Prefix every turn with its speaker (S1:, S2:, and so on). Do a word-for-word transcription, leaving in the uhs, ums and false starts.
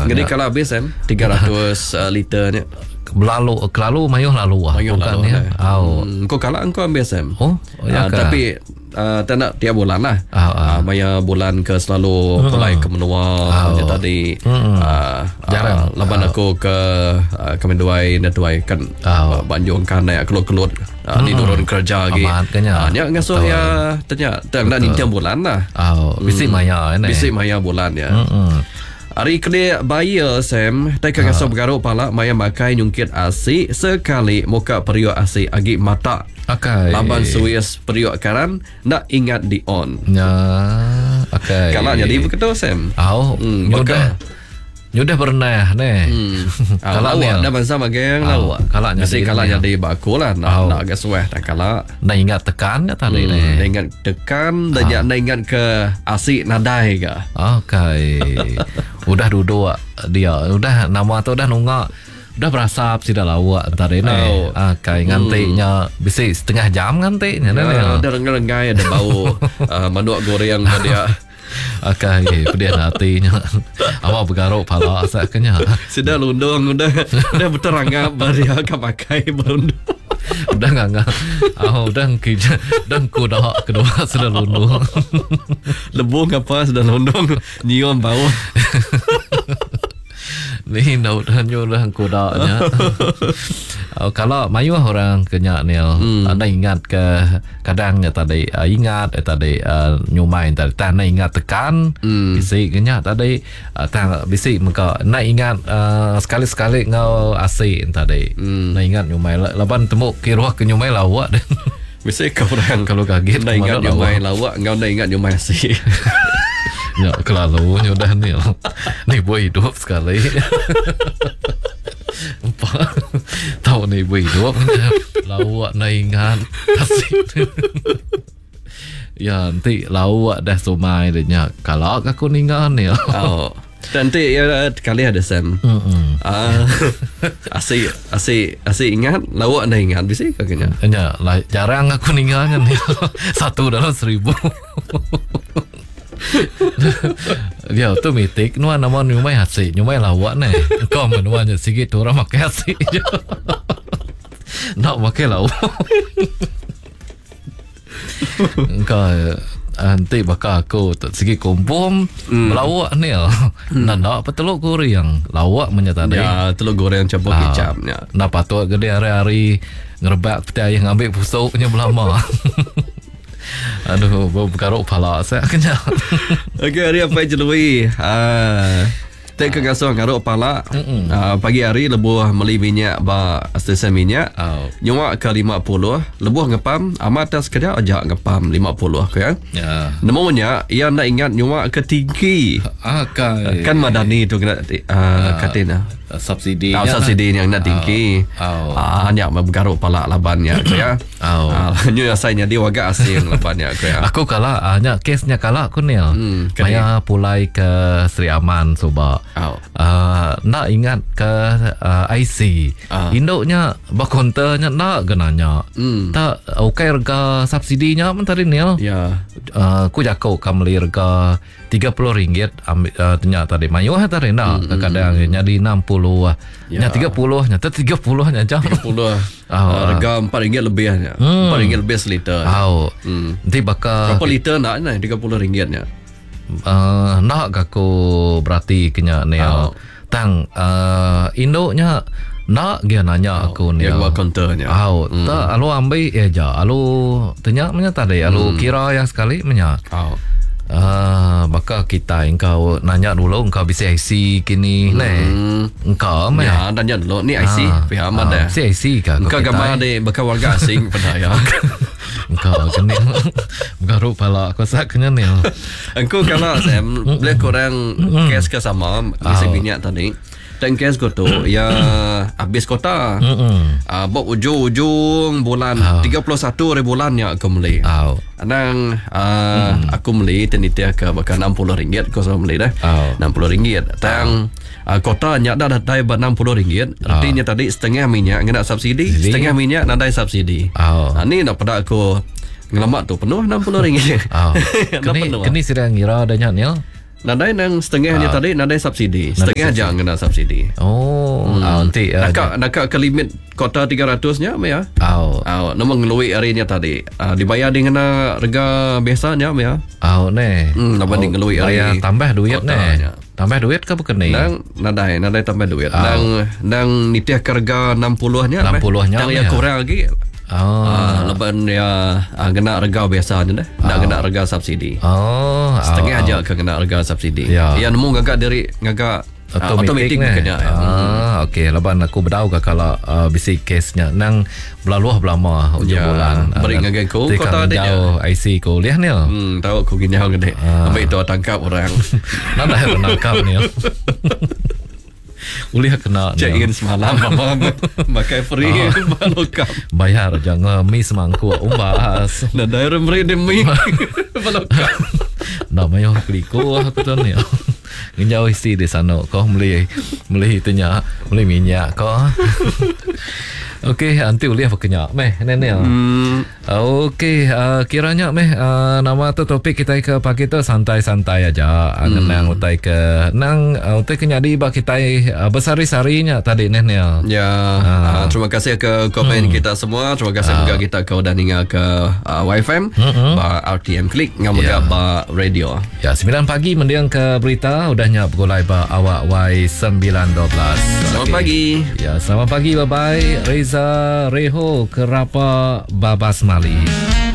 S1: Jadi kalau habis em tiga ratus uh, liter ni.
S2: Lalu kelalu mayuh lalu ah.
S1: Mayuh
S2: Bukan
S1: lalu.
S2: ya. Oh.
S1: Hmm, kau kalau engkau ambil em.
S2: Oh, oh ya
S1: uh, tapi uh, tak nak tiap bulan lah.
S2: Ah, ah.
S1: Uh, maya bulan ke selalu
S2: Hmm.
S1: pulai ke menua
S2: Oh.
S1: je tadi.
S2: Hmm.
S1: Uh,
S2: Jarang.
S1: Uh, lepas
S2: Ah.
S1: aku ke uh, Kemenduai Netuai kan
S2: Oh.
S1: uh, Banjung kan naik kelut-kelut uh, ni turun kerja lagi.
S2: Amat kenya.
S1: Uh, ni ngasuh ya tanya tak nak nintiang bulan lah.
S2: Oh, bisik maya ini.
S1: Bisik maya bulan ya.
S2: Hmm.
S1: Hari kali bayar Sam, tak kena rasa bergaruk pala maya makai nyungkit asik sekali muka periuk asik agi mata.
S2: Okay.
S1: Laban Suez periuk karan nak ingat di on.
S2: Ya, okay.
S1: Kalau jadi begitu Sam.
S2: Oh,
S1: Hmm,
S2: nyudah. Nyudah pernah ni.
S1: Hmm.
S2: Kalau
S1: Kalau
S2: ni
S1: awak dah masa bagian
S2: awak kalau
S1: Mesti
S2: jadi
S1: kalau
S2: ni.
S1: jadi baku lah nak
S2: Oh.
S1: nak agak suah tak kalau.
S2: Nak ingat tekan ya tadi
S1: Hmm,
S2: ni.
S1: nak ingat tekan dan nak nak ingat ke asik nadai ke.
S2: Okay. Udah duduk dia. Udah nama tu dah nunggak. Udah berasap sih dah lawak tadi ni.
S1: Oh.
S2: Okay, ngantiknya bisa setengah jam ngantiknya dah ni.
S1: Ya, ada renggai-renggai ada bau uh, manuk goreng dia.
S2: Okay, pedia hatinya. Awak bergaruk pala asaknya.
S1: Sudah lundung udah udah betul ranggap baria ka pakai berundung.
S2: Udah enggak enggak. Oh, udah kerja dan kuda kedua sudah lundung.
S1: Lebung apa sudah lundung nyium bau.
S2: Ni dah udah nyudah kudanya. Oh, kalau mayu orang kenyak ni, hmm. anda ingat ke kadangnya tadi uh, ingat eh, tadi uh, nyumain tadi tak nak ingat tekan hmm. bisik kenyak tadi uh, tak bisik muka nak ingat uh, sekali-sekali ngau asik tadi hmm. nak ingat nyumai laban temu kiruah ke nyumai lawak dan
S1: Bisa kau orang
S2: kalau kaget
S1: nak ingat nyumai lawak ngau nak ingat nyumai asik.
S2: Ya, kelalu udah ni ni boy hidup sekali. Empat tahu ni boy hidup lawak nak ingat kasih. Ya, nanti lawak dah somai dia kalau aku ingat ni.
S1: Oh. Nanti ya kali ada Sam.
S2: Hmm.
S1: Ah, asik asik asik ingat lawak nak ingat bisa kau kena.
S2: Ya, lah, jarang aku ingat ni. Satu dalam seribu. Dia otomatik nuan nama nyumai hasi nyumai lawak ni kau menuanya sikit orang makai hasi je nak makai lawak kau nanti bakal aku sikit kumpul mm. melawak ni mm. nak nak peteluk goreng lawak menyatakan
S1: Ya telur goreng campur
S2: ah,
S1: kicap ya.
S2: nak patut gede hari-hari ngerebak peti ayah ngambil pusuknya belama. Aduh, bergaruk pala saya kenyang.
S1: Okey, hari apa je lui? Ah, tak ke gasong garuk pala. Ah, pagi hari lebuh meli minyak ba stesen minyak.
S2: Oh.
S1: Nyuak ke lima puluh, lebuh ngepam, amat atas kerja ajak ngepam lima puluh ke ya.
S2: Ya.
S1: Namanya ia nak ingat nyuak ke tinggi.
S2: Okay.
S1: Kan madani tu kena uh, katina.
S2: Subsidi.
S1: Ah, subsidi yang nak tinggi.
S2: Oh.
S1: Ah, hanya bergaruk pala labannya ke ya.
S2: Oh.
S1: Ah, nyu asainya dia waga asing labannya ke ya.
S2: Aku kalah hanya kesnya kalah aku ni.
S1: Hmm,
S2: Maya pulai ke Sri Aman coba.
S1: Oh.
S2: Uh, nak ingat ke uh, I C.
S1: Ah.
S2: Indoknya bakonternya nak genanya.
S1: Hmm.
S2: Tak okay harga subsidinya mentari ni.
S1: Ya.
S2: Uh, aku jakau kamli harga tiga puluh ringgit ambil uh, ternyata tadi mayu ha tadi nak mm, kadang mm, jadi enam puluh ah nya tiga puluh nya tiga puluh nya jam
S1: tiga puluh
S2: oh,
S1: harga empat ringgit lebih nya
S2: hmm.
S1: empat ringgit lebih seliter
S2: oh
S1: hmm.
S2: nanti bakal
S1: berapa liter nak ni tiga puluh ringgit nya
S2: uh, nak aku berarti kenya ni oh. tang uh, indoknya nak dia nanya oh, aku ni
S1: yang buat counternya
S2: oh hmm. tak alu ambil ya ja alu tanya menya tadi alu hmm. kira yang sekali menya oh Ah, bakal kita engkau nanya dulu engkau bisa I C kini hmm. ni engkau meh
S1: ya tanya dulu ni I C
S2: ah,
S1: pihak aman dah
S2: ah, si I C kah
S1: engkau gambar deh bakal warga asing pada ya
S2: engkau kena garuk pala aku sak kena ni
S1: engkau kalau Sam boleh korang kes ke sama isi minyak tadi dan kes kau tu ya habis kota ah bok ujung-ujung bulan tiga puluh satu hari bulannya aku beli
S2: oh.
S1: Anang uh, hmm. aku beli tenitia ke bakal enam puluh ringgit kau sama beli dah
S2: oh.
S1: enam puluh ringgit tang uh, kota nya dah dah enam puluh ringgit
S2: oh.
S1: artinya tadi setengah minyak kena subsidi Sidi. Setengah minyak nadai subsidi
S2: oh.
S1: uh, ni nak pada aku ngelamat tu penuh enam puluh ringgit
S2: oh. kini kini sedang ngira adanya ni
S1: Nadai nang setengahnya tadi nadai subsidi. Setengah jangan kena subsidi.
S2: Oh, hmm. ah, nanti uh,
S1: nak nak ke limit kota tiga ratus-nya ya.
S2: Oh.
S1: Ah, nama ngelui harinya tadi. Ah, dibayar dengan harga biasanya ya.
S2: Oh, ne.
S1: Hmm, nama oh, ngelui hari.
S2: Tambah duit ne. Tambah duit ke bukan ni?
S1: Nang nadai, nadai tambah duit.
S2: Oh.
S1: Nang nang nitih harga enam puluh-nya.
S2: enam puluh-nya.
S1: Nang ya kurang lagi.
S2: Oh,
S1: ah, leban ya ah, kena harga biasa aja deh. Tak kena harga subsidi.
S2: Oh,
S1: setengah
S2: oh,
S1: aja ke kena harga subsidi.
S2: Ya.
S1: Ya nemu ngagak dari ngagak
S2: automatic
S1: uh,
S2: ne. Ah, hmm. okey, leban aku berdau ke kalau uh, bisi case-nya nang belaluh belama hujung
S1: ya,
S2: bulan.
S1: Beri ngagak ko kota dia.
S2: Jauh I C ko lihat ni.
S1: Hmm, tahu ko gini gede.
S2: Ah.
S1: Ambil itu tangkap orang.
S2: Nada yang menangkap ni. Uliah kena
S1: check-in semalam mama pakai free balokap
S2: bayar jangan miss mangku umbas
S1: na daerah meri demi balokap
S2: nak mayo kliko aku tu ni ngejauh isi di sana kau beli beli itunya beli minyak kau. Okey, nanti uliah berkenyak meh nenek. Hmm. Okey, uh, kiranya meh uh, nama tu topik kita ke pagi tu santai-santai aja. Hmm. Nang utai ke nang uh, utai ke nyadi ba kita uh, besari-sarinya tadi nenek.
S1: Ya, uh. Uh, terima kasih ke komen hmm. kita semua. Terima kasih uh. juga kita ke udah ninga ke uh, Y F M, hmm. ba R T M Klik ngamaga yeah. ba radio.
S2: Ya, sembilan pagi mendiang ke berita udahnya begulai ba awak Y sembilan dua belas.
S1: Selamat okay. pagi.
S2: Ya, selamat pagi. Bye bye. Reza Reho Kerapa Babas Mali.